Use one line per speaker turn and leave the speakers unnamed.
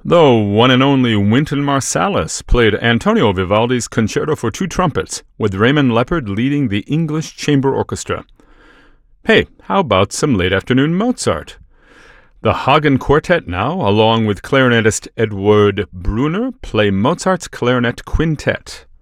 The one and only Wynton Marsalis played Antonio Vivaldi's Concerto for Two Trumpets, with Raymond Leppard leading the English Chamber Orchestra. Hey, how about some late afternoon Mozart? The Hagen Quartet now, along with clarinetist Edward Brunner, play Mozart's Clarinet Quintet.